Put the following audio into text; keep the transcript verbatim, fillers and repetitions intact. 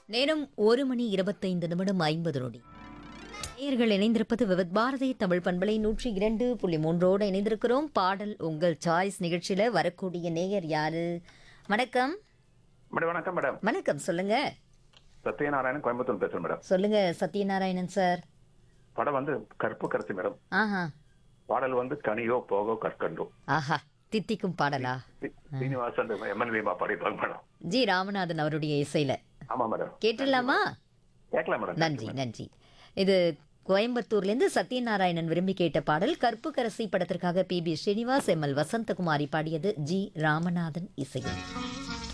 நேரம் ஒரு மணி இருபத்தைந்து நிமிடம் ஐம்பது நொடி. நேயர்கள் இணைந்திருப்பது விவித் பாரதி தமிழ் பண்பலை நூற்றி இரண்டு புள்ளி மூன்றோடு இணைந்திருக்கிறோம். பாடல் உங்கள் சாய்ஸ் நிகழ்ச்சியில வரக்கூடிய நேயர் யாரு? வணக்கம். மேடம் வணக்கம் மேடம். வணக்கம், சொல்லுங்க. சத்யநாராயணன் கோயம்புத்தூர் பேசுறேன் மேடம். சொல்லுங்க சத்யநாராயணன் சார். படம் வந்து கருப்பு கருத்து மேடம். ஆஹா பாடல் வந்து கனியோ போகோ கற்கண்டோ. ஆஹா, தித்திக்கும் பாடலா? Srinivasan MN Vima பாடிப்பாங்க madam. G Ramanathan அவருடைய இசையில. ஆமா மேடம். கேட்டுடலாமா? கேட்கலாம் மேடம். நன்றி நன்றி. இது கோயம்புத்தூர்ல இருந்து சத்யநாராயணன் விரும்பி கேட்ட பாடல். கருப்பு கரசி படத்திற்காக B B Srinivas, M L Vasanthakumari பாடியது. ஜி ராமநாதன் இசையில்.